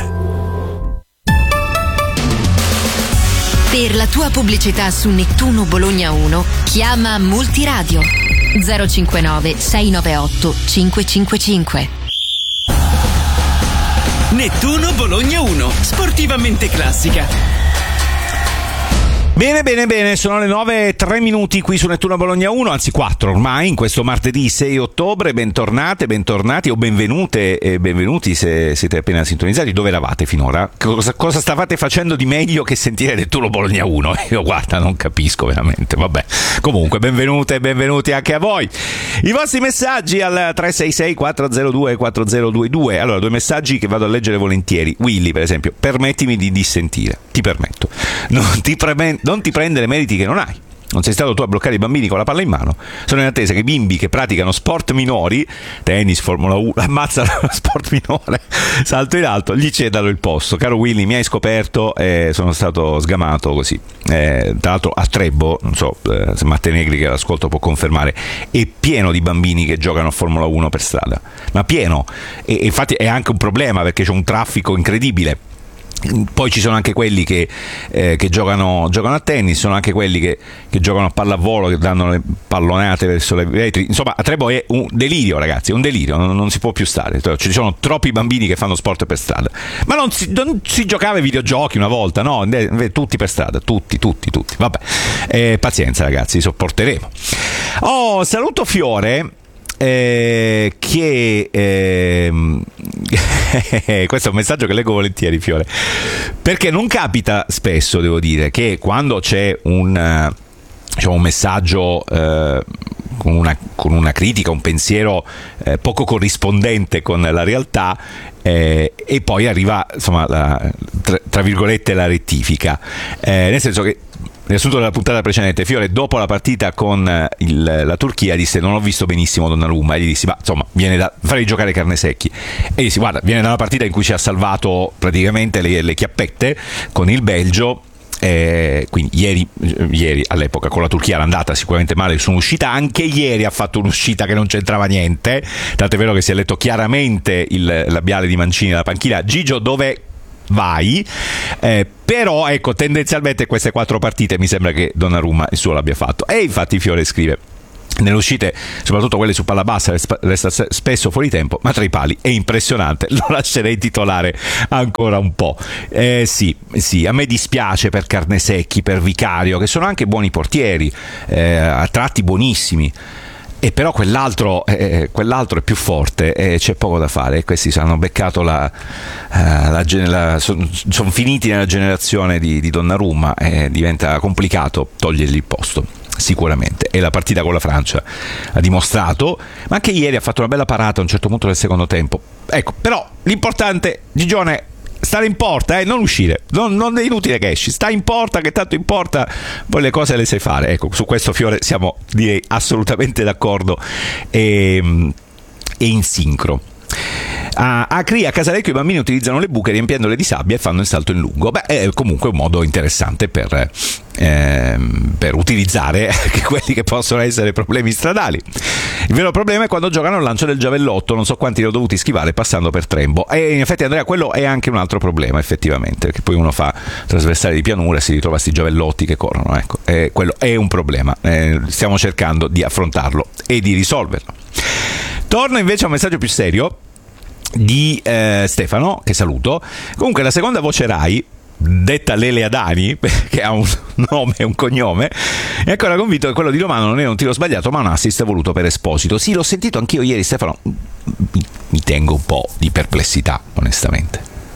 Per la tua pubblicità su Nettuno Bologna uno, chiama Multiradio zero cinquantanove sei nove otto cinque cinque cinque. Nettuno Bologna uno, sportivamente classica. Bene, bene, bene, sono le nove e tre minuti qui su Nettuno Bologna uno, anzi quattro ormai, in questo martedì sei ottobre. Bentornate, bentornati o benvenute e benvenuti se siete appena sintonizzati. Dove eravate finora? Cosa, cosa stavate facendo di meglio che sentire Nettuno Bologna uno? Io guarda, non capisco veramente, vabbè. Comunque, benvenute e benvenuti anche a voi. I vostri messaggi al tre sei sei quattro zero due quattro zero due due. Allora, due messaggi che vado a leggere volentieri. Willy, per esempio, permettimi di dissentire. Ti permetto. Non ti premen- non ti prendere meriti che non hai. Non sei stato tu a bloccare i bambini con la palla in mano. Sono in attesa che i bimbi che praticano sport minori, tennis, Formula uno, ammazzano sport minore, salto in alto, gli cedano il posto. Caro Willy, mi hai scoperto e sono stato sgamato così. Eh, tra l'altro a Trebo, non so eh, se Matte Negri che l'ascolto può confermare, è pieno di bambini che giocano a Formula uno per strada. Ma pieno. E, e infatti è anche un problema perché c'è un traffico incredibile. Poi ci sono anche quelli che, eh, che giocano, giocano a tennis, sono anche quelli che, che giocano a pallavolo, che danno le pallonate verso le vetri. Insomma, a Trebo è un delirio, ragazzi, è un delirio, non, non si può più stare. Ci sono troppi bambini che fanno sport per strada. Ma non si, non si giocava ai videogiochi una volta, no? Tutti per strada, tutti, tutti, tutti. Vabbè, eh, pazienza, ragazzi, sopporteremo. Oh, saluto Fiore. Eh, che eh, questo è un messaggio che leggo volentieri, Fiore, perché non capita spesso, devo dire, che quando c'è un, diciamo, un messaggio eh, con, una, con una critica, un pensiero eh, poco corrispondente con la realtà, eh, e poi arriva, insomma, la, tra, tra virgolette, la rettifica, eh, nel senso che riassunto della puntata precedente, Fiore dopo la partita con il, la Turchia disse: non ho visto benissimo Donnarumma, e gli dissi: ma insomma, viene da farei giocare Carnesecchi, e gli dissi: guarda, viene da una partita in cui ci ha salvato praticamente le, le chiappette con il Belgio. Eh, quindi ieri, ieri all'epoca con la Turchia era andata sicuramente male su un'uscita, anche ieri ha fatto un'uscita che non c'entrava niente, tant'è vero che si è letto chiaramente il labiale di Mancini dalla panchina: Gigio, dove vai? Eh, però ecco, tendenzialmente queste quattro partite mi sembra che Donnarumma il suo l'abbia fatto, e infatti Fiore scrive: nelle uscite, soprattutto quelle su palla bassa, resta spesso fuori tempo, ma tra i pali è impressionante, lo lascerei titolare ancora un po'. Eh, sì, sì, a me dispiace per Carnesecchi, per Vicario, che sono anche buoni portieri, eh, a tratti buonissimi, e però quell'altro, eh, quell'altro è più forte, e c'è poco da fare, e questi hanno beccato la, uh, la, la sono son finiti nella generazione di, di Donnarumma, e diventa complicato togliergli il posto. Sicuramente, e la partita con la Francia ha dimostrato, ma anche ieri ha fatto una bella parata a un certo punto del secondo tempo. Ecco, però l'importante, Gigione, stare in porta, eh, non uscire, non, non è inutile che esci, stai in porta, che tanto in porta poi le cose le sai fare. Ecco, su questo, Fiore, siamo, direi, assolutamente d'accordo e, e in sincro. A Acri, a Casalecchio, i bambini utilizzano le buche riempiendole di sabbia e fanno il salto in lungo. Beh, è comunque un modo interessante per, eh, per utilizzare anche quelli che possono essere problemi stradali. Il vero problema è quando giocano al lancio del giavellotto, non so quanti li ho dovuti schivare passando per Trembo, e in effetti, Andrea, quello è anche un altro problema, effettivamente, perché poi uno fa trasversali di pianura e si ritrova sti giavellotti che corrono, ecco, e quello è un problema, eh, stiamo cercando di affrontarlo e di risolverlo. Torno invece a un messaggio più serio di eh, Stefano, che saluto. Comunque, la seconda voce Rai, detta Lele Adani, che ha un nome e un cognome, è ancora convinto che quello di Romano non era un tiro sbagliato ma un assist voluto per Esposito. Sì, l'ho sentito anch'io ieri, Stefano, mi, mi tengo un po' di perplessità, onestamente.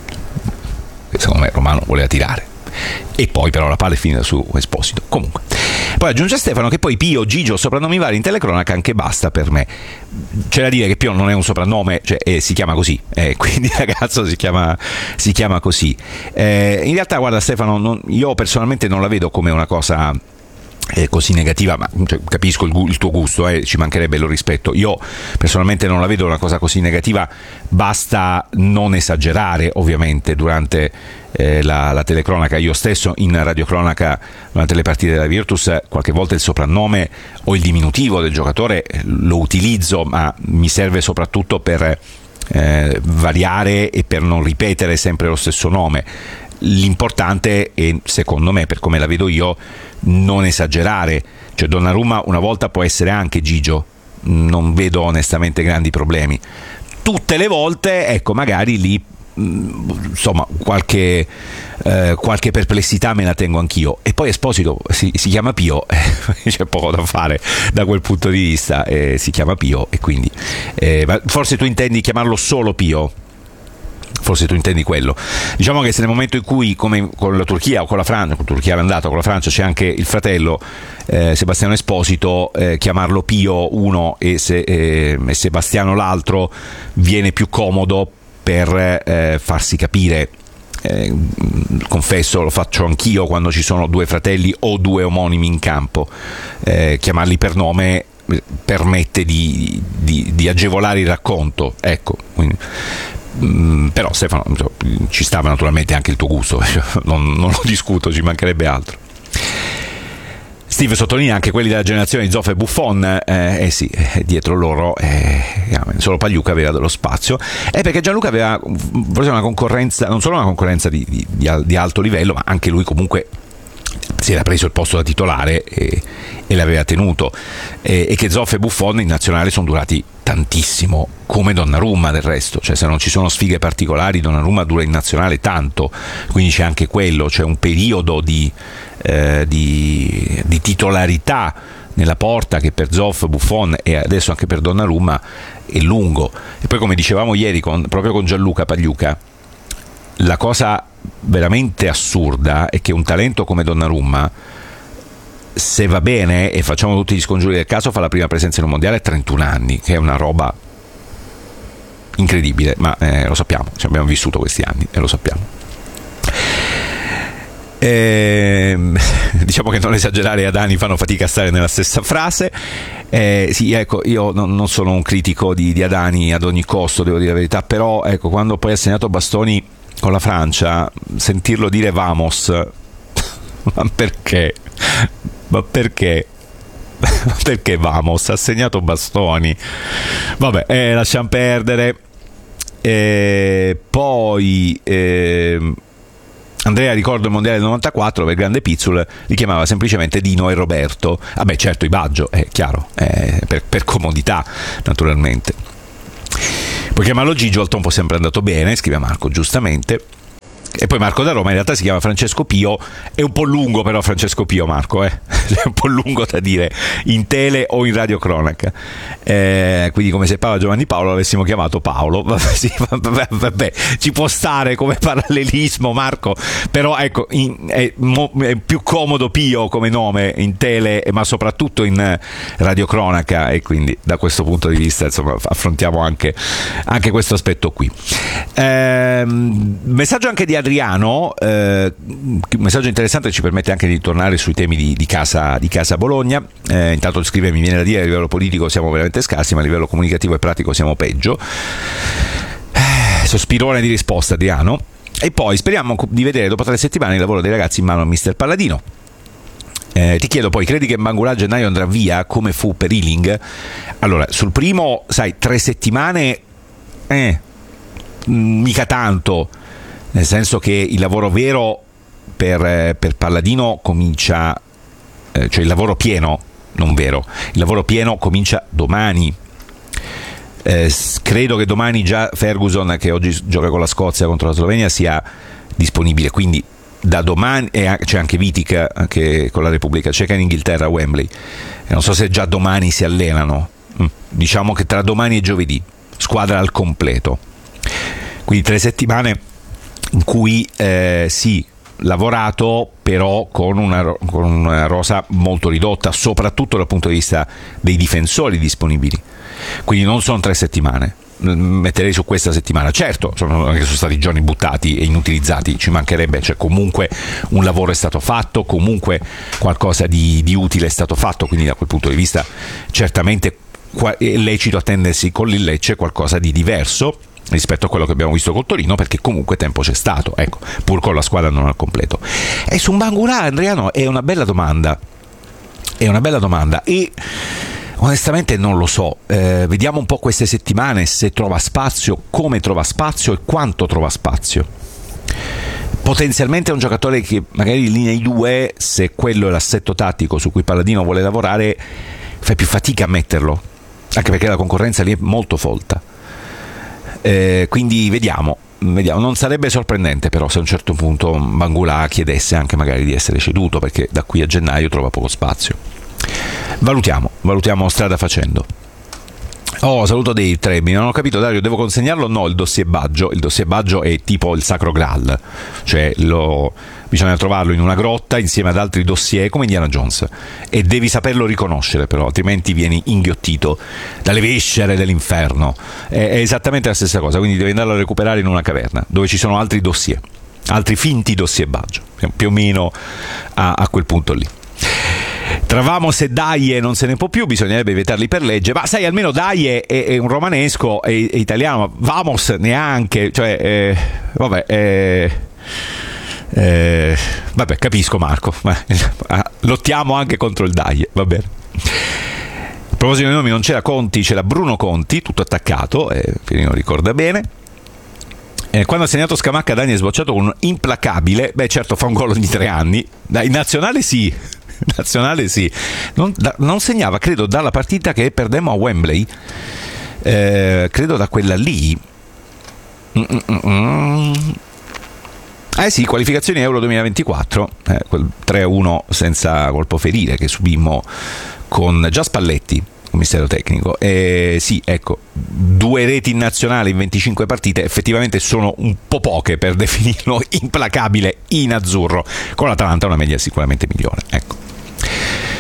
Secondo me Romano voleva tirare, e poi però la palla è finita su Esposito. Comunque, poi aggiunge Stefano che poi Pio, Gigio, soprannomi vari in telecronaca anche basta per me. C'è da dire che Pio non è un soprannome, cioè eh, si chiama così, eh, quindi ragazzo si chiama, si chiama così. Eh, in realtà, guarda Stefano, non, io personalmente non la vedo come una cosa eh, così negativa, ma cioè, capisco il, il tuo gusto, eh, ci mancherebbe, lo rispetto. Io personalmente non la vedo una cosa così negativa, basta non esagerare ovviamente durante eh, la, la telecronaca. Io stesso in radiocronaca durante le partite della Virtus qualche volta il soprannome o il diminutivo del giocatore lo utilizzo, ma mi serve soprattutto per eh, variare e per non ripetere sempre lo stesso nome. L'importante è, secondo me, per come la vedo io, non esagerare. Cioè Donnarumma una volta può essere anche Gigio, non vedo onestamente grandi problemi. Tutte le volte, ecco, magari lì insomma qualche, eh, qualche perplessità me la tengo anch'io. E poi Esposito si, si chiama Pio, eh, c'è poco da fare da quel punto di vista, eh, si chiama Pio, e quindi eh, ma forse tu intendi chiamarlo solo Pio? Forse tu intendi quello. Diciamo che se nel momento in cui, come con la Turchia o con la Francia, con la Turchia era andato, con la Francia c'è anche il fratello eh, Sebastiano Esposito, eh, chiamarlo Pio uno e, se, eh, e Sebastiano l'altro viene più comodo per eh, farsi capire. Eh, confesso, lo faccio anch'io quando ci sono due fratelli o due omonimi in campo, eh, chiamarli per nome permette di, di, di agevolare il racconto, ecco. Quindi, Mm, però Stefano, ci stava naturalmente anche il tuo gusto, non, non lo discuto, ci mancherebbe altro. Steve sottolinea anche quelli della generazione di Zoff e Buffon, eh, eh sì, dietro loro eh, solo Pagliuca aveva dello spazio, è eh, perché Gianluca aveva forse una concorrenza, non solo una concorrenza di, di, di alto livello, ma anche lui comunque si era preso il posto da titolare e, e l'aveva tenuto, e, e che Zoff e Buffon in nazionale sono durati tantissimo, come Donnarumma del resto, cioè se non ci sono sfighe particolari Donnarumma dura in nazionale tanto, quindi c'è anche quello, c'è un periodo di, eh, di, di titolarità nella porta che per Zoff, Buffon e adesso anche per Donnarumma è lungo. E poi, come dicevamo ieri con, proprio con Gianluca Pagliuca, la cosa veramente assurda è che un talento come Donnarumma se va bene e facciamo tutti gli scongiuri del caso, fa la prima presenza in un mondiale a trentuno anni, che è una roba incredibile, ma eh, lo sappiamo, ci abbiamo vissuto questi anni e lo sappiamo. Eh, diciamo che non esagerare e Adani fanno fatica a stare nella stessa frase. Eh, sì, ecco, io non, non sono un critico di, di Adani ad ogni costo, devo dire la verità, però ecco, quando poi ha segnato bastoni con la Francia, sentirlo dire vamos, ma perché? Ma perché? Perché vamos? Ha segnato bastoni. Vabbè, eh, lasciamo perdere. Eh, poi eh, Andrea, ricordo il mondiale del novantaquattro, per grande Pizzul li chiamava semplicemente Dino e Roberto. Vabbè, certo, i Baggio, è chiaro, eh, per, per comodità, naturalmente. Puoi chiamarlo Gigio, al tempo sempre andato bene, scrive Marco, giustamente. E poi Marco da Roma in realtà si chiama Francesco Pio, è un po' lungo però Francesco Pio, Marco, eh? È un po' lungo da dire in tele o in radiocronaca, eh, quindi come se Paolo Giovanni Paolo l'avessimo chiamato Paolo. Vabbè, sì, vabbè, vabbè, ci può stare come parallelismo, Marco, però ecco, in, è, mo, è più comodo Pio come nome in tele, ma soprattutto in radiocronaca, e quindi da questo punto di vista insomma affrontiamo anche, anche questo aspetto qui. Eh, messaggio anche di Adriano, eh, un messaggio interessante che ci permette anche di tornare sui temi di, di, casa, di casa Bologna. Eh, intanto scrive: mi viene da dire, a livello politico siamo veramente scarsi, ma a livello comunicativo e pratico siamo peggio. Eh, sospirone di risposta, Adriano. E poi speriamo di vedere dopo tre settimane il lavoro dei ragazzi in mano a mister Palladino. Eh, ti chiedo poi, credi che Mbangula a gennaio andrà via come fu per Ealing? Allora, sul primo, sai, tre settimane eh, mica tanto, nel senso che il lavoro vero per, per Palladino comincia, eh, cioè il lavoro pieno, non vero, il lavoro pieno comincia domani. Eh, credo che domani già Ferguson, che oggi gioca con la Scozia contro la Slovenia, sia disponibile, quindi da domani, e c'è anche Vitic anche con la Repubblica Ceca in Inghilterra a Wembley, e non so se già domani si allenano, diciamo che tra domani e giovedì, squadra al completo, quindi tre settimane in cui eh, sì, lavorato, però con una, con una rosa molto ridotta, soprattutto dal punto di vista dei difensori disponibili, quindi non sono tre settimane, metterei su questa settimana. Certo, sono, sono stati giorni buttati e inutilizzati, ci mancherebbe, cioè comunque un lavoro è stato fatto, comunque qualcosa di, di utile è stato fatto, quindi da quel punto di vista certamente è lecito attendersi con il Lecce qualcosa di diverso rispetto a quello che abbiamo visto col Torino, perché comunque tempo c'è stato, ecco, pur con la squadra non al completo. E su Mbangula, Andriano, è una bella domanda, è una bella domanda e onestamente non lo so, eh, vediamo un po' queste settimane se trova spazio, come trova spazio e quanto trova spazio. Potenzialmente è un giocatore che magari in linea di due, se quello è l'assetto tattico su cui Palladino vuole lavorare, fai più fatica a metterlo, anche perché la concorrenza lì è molto folta. Eh, quindi vediamo, vediamo, non sarebbe sorprendente però se a un certo punto Mbangula chiedesse anche magari di essere ceduto, perché da qui a gennaio trova poco spazio. Valutiamo, valutiamo strada facendo. Oh, saluto dei Trebbi, non ho capito Dario, devo consegnarlo o no il dossier Baggio? Il dossier Baggio è tipo il sacro Graal, cioè lo, bisogna trovarlo in una grotta insieme ad altri dossier come Indiana Jones, e devi saperlo riconoscere però, altrimenti vieni inghiottito dalle viscere dell'inferno. È, è esattamente la stessa cosa, quindi devi andarlo a recuperare in una caverna dove ci sono altri dossier, altri finti dossier Baggio, più o meno a, a quel punto lì. Tra Vamos e Daie non se ne può più, bisognerebbe vietarli per legge, ma sai, almeno Daie è, è un romanesco, è, è italiano, ma Vamos neanche, cioè eh, vabbè eh, eh, vabbè capisco Marco, ma, lottiamo anche contro il Daie, va bene. A proposito dei nomi, non c'era Conti, c'era Bruno Conti, tutto attaccato, eh, Pierino ricorda bene. Eh, quando ha segnato Scamacca, Dani è sbocciato con un implacabile, beh certo fa un gol ogni tre anni, dai, in nazionale sì, nazionale sì, non, da, non segnava credo dalla partita che perdemmo a Wembley, eh, credo da quella lì. Mm-mm-mm. Eh sì, qualificazioni Euro duemilaventiquattro, eh, quel tre a uno senza colpo ferire che subimmo con già Spalletti, commissario tecnico. E sì, ecco, due reti in nazionale in venticinque partite effettivamente sono un po' poche per definirlo implacabile in azzurro. Con l'Atalanta una media sicuramente migliore, ecco.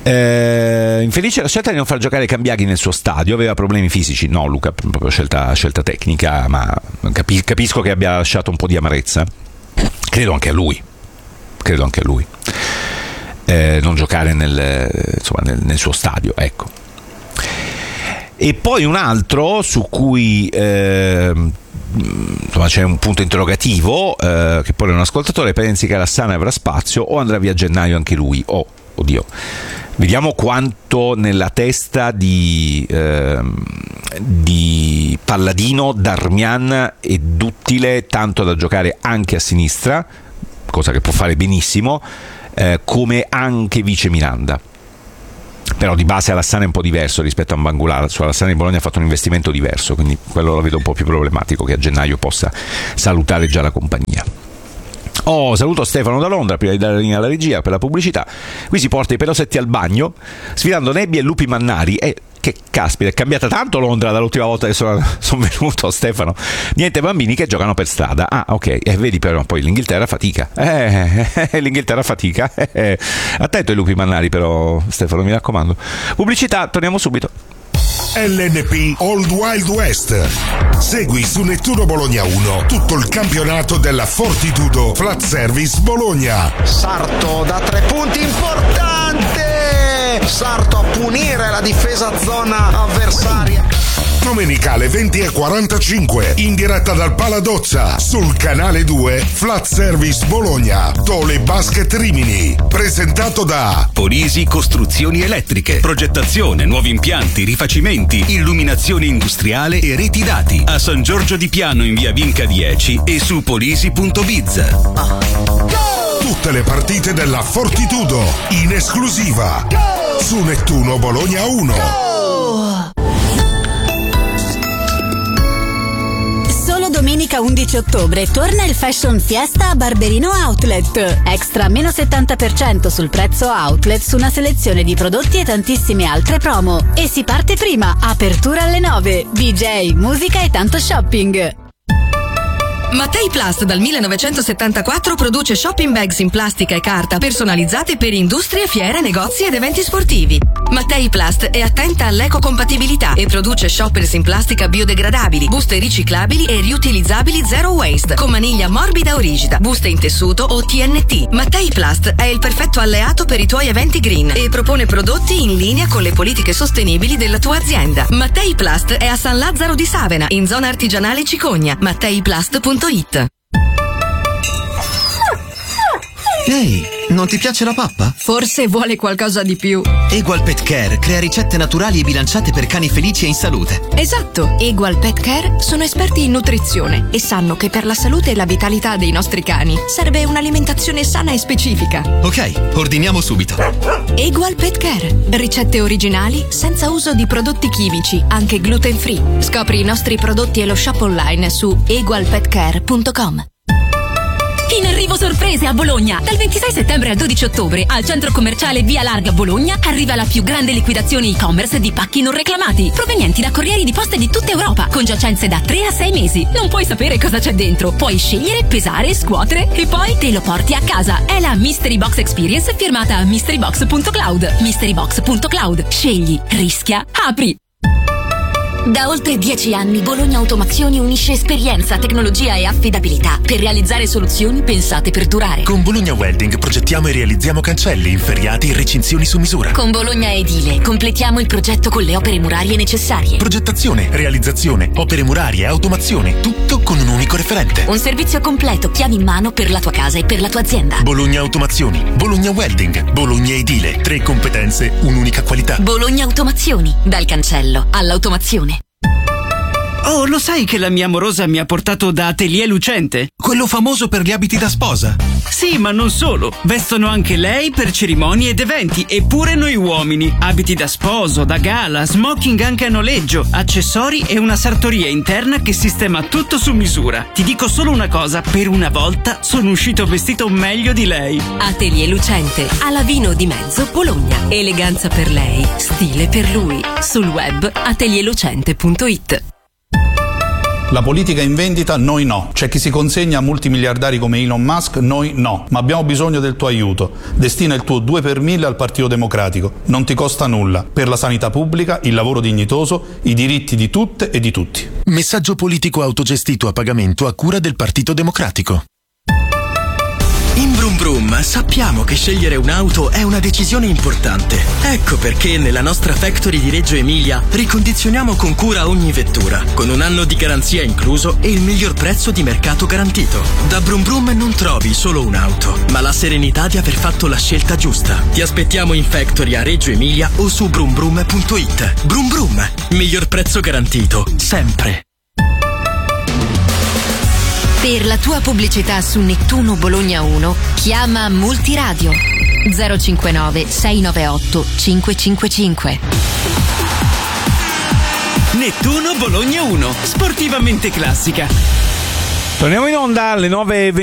Eh, infelice la scelta di non far giocare Cambiaghi nel suo stadio, aveva problemi fisici. No, Luca, proprio scelta, scelta tecnica, ma capi, capisco che abbia lasciato un po' di amarezza. Credo anche a lui, credo anche a lui. Eh, non giocare nel, insomma, nel, nel suo stadio, ecco. E poi un altro su cui eh, insomma, c'è un punto interrogativo eh, che pone un ascoltatore: pensi che Alassane avrà spazio o andrà via a gennaio anche lui? Oh, oddio, vediamo quanto nella testa di, eh, di Palladino, Darmian è duttile tanto da giocare anche a sinistra, cosa che può fare benissimo, Eh, come anche Vice Miranda. Però di base Alassane è un po' diverso rispetto a Mbangula. Su Alassane il Bologna ha fatto un investimento diverso, quindi quello lo vedo un po' più problematico, che a gennaio possa salutare già la compagnia. Oh, saluto Stefano da Londra, prima di dare la linea alla regia per la pubblicità. Qui si porta i pelosetti al bagno sfidando Nebbi e Lupi Mannari. E che caspita, è cambiata tanto Londra dall'ultima volta che sono, sono venuto, Stefano. Niente bambini che giocano per strada. Ah, ok, e eh, vedi però poi l'Inghilterra fatica. Eh, eh, l'Inghilterra fatica. Eh, eh. Attento ai Lupi Mannari però, Stefano, mi raccomando. Pubblicità, torniamo subito. L N P Old Wild West. Segui su Nettuno Bologna uno tutto il campionato della Fortitudo Flat Service Bologna. Sarto da tre punti, importante! Sarto a punire la difesa zona avversaria. Domenicale venti e quarantacinque, in diretta dal Paladozza, sul canale due Flat Service Bologna, Tole Basket Rimini, presentato da Polisi Costruzioni Elettriche, progettazione, nuovi impianti, rifacimenti, illuminazione industriale e reti dati, a San Giorgio di Piano in via Vinca dieci e su polisi punto biz. Tutte le partite della Fortitudo, in esclusiva, su Nettuno Bologna uno. Domenica undici ottobre torna il Fashion Fiesta a Barberino Outlet. Extra meno settanta per cento sul prezzo outlet su una selezione di prodotti e tantissime altre promo. E si parte prima, apertura alle nove, D J, musica e tanto shopping. Mattei Plast dal millenovecentosettantaquattro produce shopping bags in plastica e carta personalizzate per industrie, fiere, negozi ed eventi sportivi. Mattei Plast è attenta all'ecocompatibilità e produce shoppers in plastica biodegradabili, buste riciclabili e riutilizzabili zero waste, con maniglia morbida o rigida, buste in tessuto o T N T. Mattei Plast è il perfetto alleato per i tuoi eventi green e propone prodotti in linea con le politiche sostenibili della tua azienda. Mattei Plast è a San Lazzaro di Savena, in zona artigianale Cicogna. matteiplast punto it. Ehi, non ti piace la pappa? Forse vuole qualcosa di più. Egual Pet Care crea ricette naturali e bilanciate per cani felici e in salute. Esatto, Egual Pet Care sono esperti in nutrizione e sanno che per la salute e la vitalità dei nostri cani serve un'alimentazione sana e specifica. Ok, ordiniamo subito. Egual Pet Care, ricette originali senza uso di prodotti chimici, anche gluten free. Scopri i nostri prodotti e lo shop online su egual pet care punto com. In arrivo sorprese a Bologna! Dal ventisei settembre al dodici ottobre al centro commerciale Via Larga Bologna arriva la più grande liquidazione e-commerce di pacchi non reclamati, provenienti da corrieri di poste di tutta Europa, con giacenze da tre a sei mesi. Non puoi sapere cosa c'è dentro, puoi scegliere, pesare, scuotere e poi te lo porti a casa. È la Mystery Box Experience firmata mystery box punto cloud. mystery box punto cloud. Scegli, rischia, apri! Da oltre dieci anni Bologna Automazioni unisce esperienza, tecnologia e affidabilità per realizzare soluzioni pensate per durare. Con Bologna Welding progettiamo e realizziamo cancelli, inferriati e recinzioni su misura. Con Bologna Edile completiamo il progetto con le opere murarie necessarie. Progettazione, realizzazione, opere murarie, automazione, tutto con un unico referente. Un servizio completo, chiavi in mano per la tua casa e per la tua azienda. Bologna Automazioni, Bologna Welding, Bologna Edile, tre competenze, un'unica qualità. Bologna Automazioni, dal cancello all'automazione. Oh, lo sai che la mia amorosa mi ha portato da Atelier Lucente? Quello famoso per gli abiti da sposa. Sì, ma non solo. Vestono anche lei per cerimonie ed eventi, e pure noi uomini. Abiti da sposo, da gala, smoking anche a noleggio, accessori e una sartoria interna che sistema tutto su misura. Ti dico solo una cosa, per una volta sono uscito vestito meglio di lei. Atelier Lucente, a Lavino di Mezzo, Bologna. Eleganza per lei, stile per lui. Sul web atelierlucente punto it. La politica in vendita, noi no. C'è chi si consegna a multimiliardari come Elon Musk, noi no. Ma abbiamo bisogno del tuo aiuto. Destina il tuo due per mille al Partito Democratico. Non ti costa nulla. Per la sanità pubblica, il lavoro dignitoso, i diritti di tutte e di tutti. Messaggio politico autogestito a pagamento a cura del Partito Democratico. In Brum Brum sappiamo che scegliere un'auto è una decisione importante. Ecco perché nella nostra factory di Reggio Emilia ricondizioniamo con cura ogni vettura, con un anno di garanzia incluso e il miglior prezzo di mercato garantito. Da Brum Brum non trovi solo un'auto, ma la serenità di aver fatto la scelta giusta. Ti aspettiamo in factory a Reggio Emilia o su brum brum punto it. Brum Brum, miglior prezzo garantito, sempre. Per la tua pubblicità su Nettuno Bologna uno, chiama Multiradio zero cinquantanove sei nove otto cinque cinque cinque. Nettuno Bologna uno, sportivamente classica. Torniamo in onda alle nove e